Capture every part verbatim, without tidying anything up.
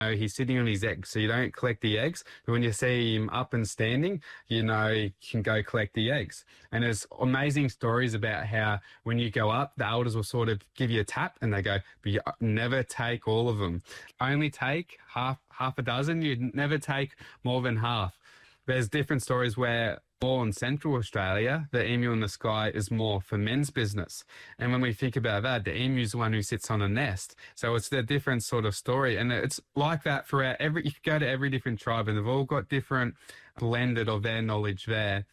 know, he's sitting on his eggs, so you don't collect the eggs. But when you see him up and standing, you know you can go collect the eggs. And there's amazing stories about how when you go up, the elders will sort of give you a tap and they go, but you never take all of them. Only take half half a dozen. You never take more than half. There's different stories where more in Central Australia, the emu in the sky is more for men's business. And when we think about that, the emu is the one who sits on a nest. So it's a different sort of story. And it's like that throughout every, you go to every different tribe and they've all got different blended of their knowledge there.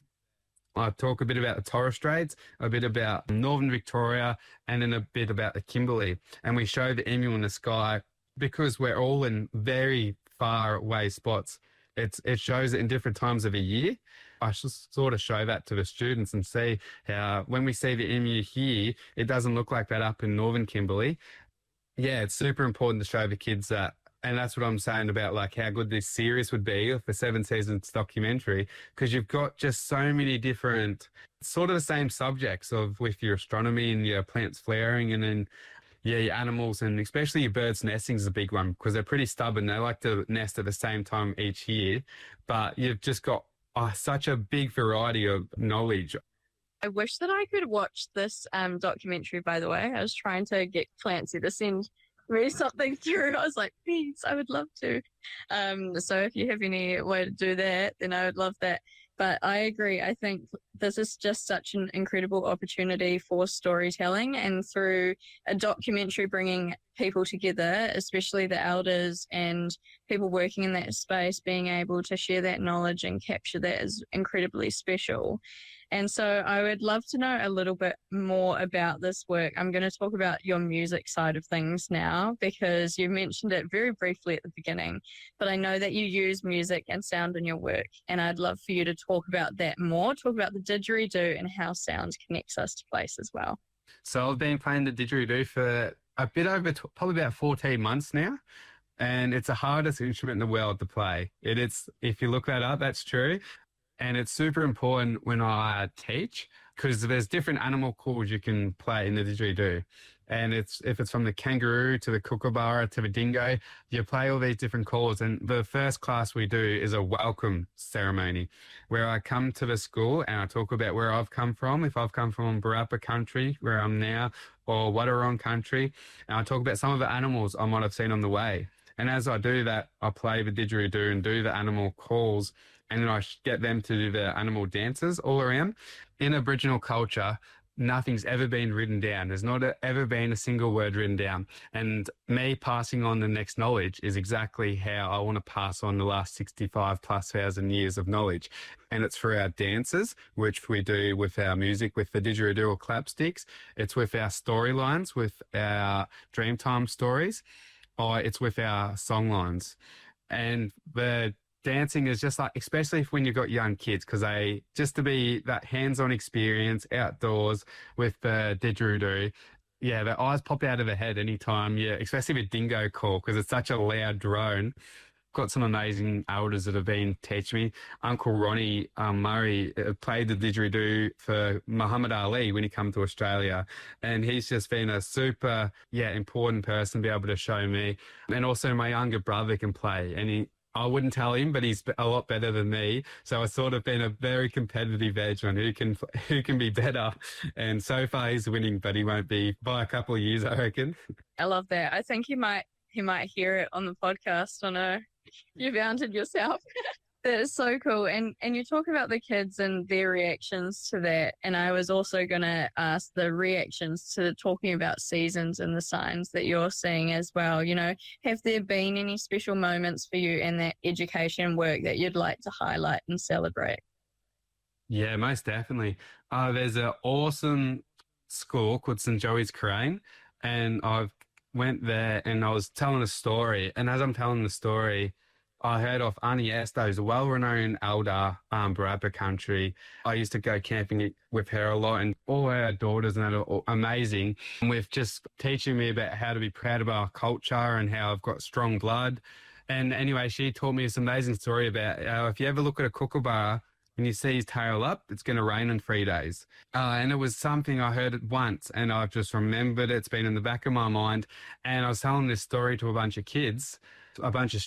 I talk a bit about the Torres Straits, a bit about Northern Victoria, and then a bit about the Kimberley. And we show the emu in the sky because we're all in very far away spots. It's, it shows it in different times of a year. I should sort of show that to the students and see how when we see the emu here, it doesn't look like that up in Northern Kimberley. Yeah, it's super important to show the kids that. And that's what I'm saying about like how good this series would be for seven seasons documentary, because you've got just so many different sort of the same subjects of with your astronomy and your plants flowering and then yeah, your animals and especially your birds nesting is a big one because they're pretty stubborn. They like to nest at the same time each year, but you've just got oh, such a big variety of knowledge. I wish that I could watch this um, documentary, by the way. I was trying to get Clancy to send me something through. I was like, please, I would love to. Um, so if you have any way to do that, then I would love that. But I agree. I think this is just such an incredible opportunity for storytelling and through a documentary bringing people together, especially the elders and people working in that space, being able to share that knowledge and capture that is incredibly special. And so I would love to know a little bit more about this work. I'm going to talk about your music side of things now because you mentioned it very briefly at the beginning, but I know that you use music and sound in your work, and I'd love for you to talk about that more, talk about the didgeridoo and how sound connects us to place as well. So I've been playing the didgeridoo for a bit over, probably about fourteen months now. And it's the hardest instrument in the world to play. It is, if you look that up, that's true. And it's super important when I teach because there's different animal calls you can play in the didgeridoo. And it's if it's from the kangaroo to the kookaburra to the dingo, you play all these different calls. And the first class we do is a welcome ceremony where I come to the school and I talk about where I've come from. If I've come from Barapa country, where I'm now, or Wadawurrung country, and I talk about some of the animals I might have seen on the way. And as I do that, I play the didgeridoo and do the animal calls. And then I get them to do the animal dances all around. In Aboriginal culture, nothing's ever been written down. There's not a, ever been a single word written down. And me passing on the next knowledge is exactly how I want to pass on the last sixty-five plus thousand years of knowledge. And it's through our dances, which we do with our music, with the didgeridoo or clapsticks. It's with our storylines, with our Dreamtime stories. Or it's with our songlines. And the dancing is just like, especially when you've got young kids, because they just to be that hands-on experience outdoors with the didgeridoo. Yeah, their eyes pop out of their head anytime. Yeah, especially with dingo call because it's such a loud drone. Got some amazing elders that have been teaching me. Uncle Ronnie um, Murray uh, played the didgeridoo for Muhammad Ali when he came to Australia. And he's just been a super, yeah, important person to be able to show me. And also my younger brother can play. And he, I wouldn't tell him, but he's a lot better than me. So it's sort of been a very competitive edge on who can who can be better. And so far he's winning, but he won't be by a couple of years, I reckon. I love that. I think you might he might hear it on the podcast. I know you've outed yourself. That is so cool. And and you talk about the kids and their reactions to that. And I was also going to ask the reactions to talking about seasons and the signs that you're seeing as well. You know, have there been any special moments for you in that education work that you'd like to highlight and celebrate? Yeah, most definitely. Uh, there's an awesome school called St Joey's Crane. And I've went there and I was telling a story. And as I'm telling the story, I heard of Auntie Esther, who's a well-renowned elder, um, Barapa country. I used to go camping with her a lot, and all her daughters and that are amazing. And with just teaching me about how to be proud of our culture and how I've got strong blood. And anyway, she taught me this amazing story about uh, if you ever look at a kookaburra and you see his tail up, it's going to rain in three days. Uh, and it was something I heard it once, and I've just remembered it. It's been in the back of my mind. And I was telling this story to a bunch of kids a bunch of